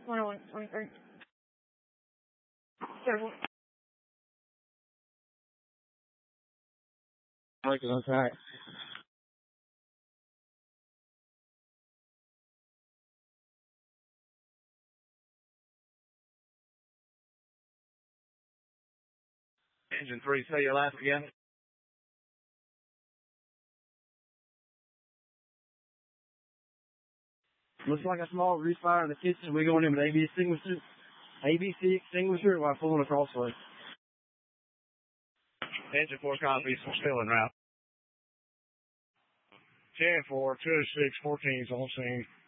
21, 23. Careful. Breaking on track. Engine 3, say your last again. Looks like a small grease fire in the kitchen. We're going in with ABC extinguisher while pulling a crossway. Engine 4 copies, still en route. 10-4, 2-6, 14's on scene.